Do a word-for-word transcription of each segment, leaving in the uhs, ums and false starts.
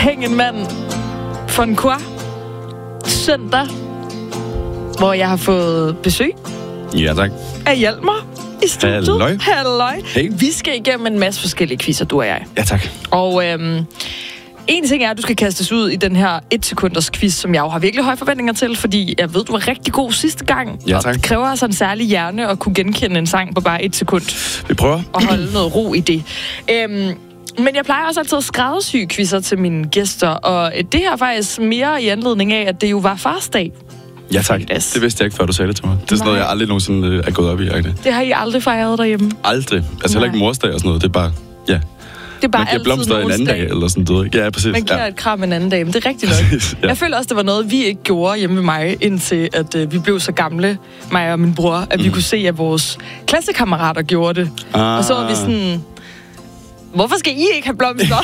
Hæng en mand for en quoi søndag, hvor jeg har fået besøg Ja, tak. af Hjalmar i studiet. Halløj. Halløj. Hey. Vi skal igennem en masse forskellige quizzer, du og jeg. Ja, tak. Og øhm, en ting er, at du skal kastes ud i den her et-sekunders quiz, som jeg jo har virkelig høje forventninger til, fordi jeg ved, du var rigtig god sidste gang. Ja, og tak. det kræver altså en særlig hjerne at kunne genkende en sang på bare et sekund. Vi prøver. Og holde noget ro i det. Øhm, men jeg plejer også altid at skræddersy quizzer til mine gæster, og det her er faktisk mere i anledning af, at det jo var farsdag. Ja, tak. Yes. Det vidste jeg ikke, før du sagde det til mig. Det er sådan noget, jeg aldrig nogensinde øh, er gået op i. Ikke? Det har I aldrig fejret derhjemme? Aldrig. Altså heller ikke morsdag og sådan noget. Det er bare, ja. Det er bare Man giver blomster en anden dag, eller sådan noget. Ja, præcis. Man giver ja. et kram en anden dag, men det er rigtigt nok. Præcis, ja. Jeg føler også, det var noget, vi ikke gjorde hjemme med mig, indtil at øh, vi blev så gamle, mig og min bror, at vi Mm. kunne se, at vores klassekammerater gjorde det. Ah. Og så var vi sådan... Hvorfor skal I ikke have blomster?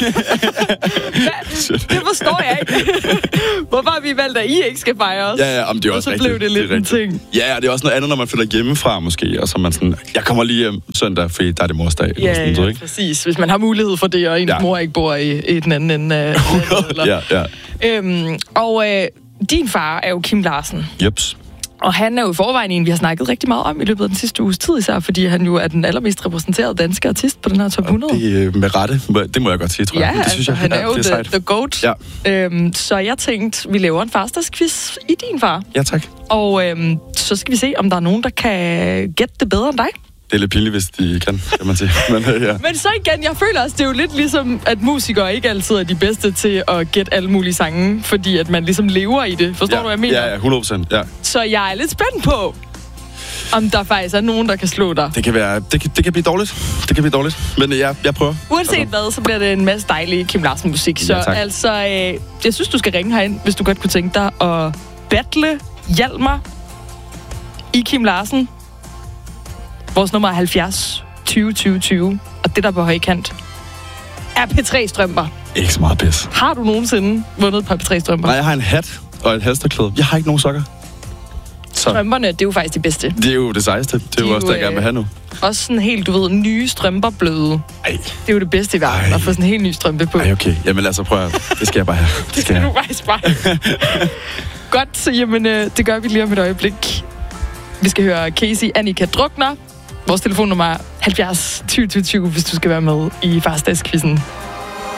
det forstår jeg ikke. Hvorfor har vi valgt, at I ikke skal fejre os? Ja, ja, om det er og også så rigtigt. blev det lidt er en rigtigt. ting. Ja, og det er også noget andet, når man flytter hjemmefra måske, og så er man sådan, jeg kommer lige hjem søndag, fordi der er det morsdag. Eller Ja, sådan ja, noget, ikke? præcis. Hvis man har mulighed for det, og ens Ja. mor ikke bor i, i den anden ende af landet, eller... Ja, ja. Øhm, og øh, din far er jo Kim Larsen. Jeps. Og han er jo i forvejen en, vi har snakket rigtig meget om i løbet af den sidste uges tid, især fordi han jo er den allermest repræsenterede danske artist på den her top hundrede. Og det er med rette. Det må jeg godt sige, tror Ja, jeg. Det altså, synes jeg, han er ja, jo det the, sejt. the goat. Ja. Øhm, så jeg tænkte, vi laver en farsdagsquiz i din far. Ja, tak. Og øhm, så skal vi se, om der er nogen, der kan gætte det bedre end dig. Det er lidt pinligt, hvis de kan, kan man sige. Men, øh, ja. Men så igen, jeg føler også, det er jo lidt ligesom, at musikere ikke altid er de bedste til at gætte alle mulige sange, fordi at man ligesom lever i det. Forstår ja, du, hvad jeg mener? Ja, ja, hundrede procent. Ja. Så jeg er lidt spændt på, om der faktisk er nogen, der kan slå dig. Det kan være, det kan, det kan blive dårligt. Det kan blive dårligt. Men øh, jeg, jeg prøver. Uanset altså. hvad, så bliver det en masse dejlig Kim Larsen musik. Så Ja, tak. altså, øh, jeg synes, du skal ringe herind, hvis du godt kunne tænke dig at battle Hjalmar i Kim Larsen. Vores nummer er halvfjerds tyve tyve tyve, og det der på højkant er P tre strømper. Ikke så meget pis. Har du nogensinde vundet et par P tre strømper? Nej, jeg har en hat og et halsterklæde. Jeg har ikke nogen sokker. Så Strømperne, det er jo faktisk de bedste. det er jo det sejeste. Det er De jo er også jo, det, jeg gerne vil have nu. Også sådan helt, du ved, nye strømper bløde. Ej, Det er jo det bedste i verden, Ej. at få sådan en helt ny strømpe på. ej okay. Jamen altså, prøv at... Det skal jeg bare have. Det skal du faktisk bare. Godt, så jamen, øh, det gør vi lige om et øjeblik. Vi skal høre Casey Annika Drukner. Vores telefonnummer er halvfjerds tyve tyve tyve, hvis du skal være med i farsdagsquizzen.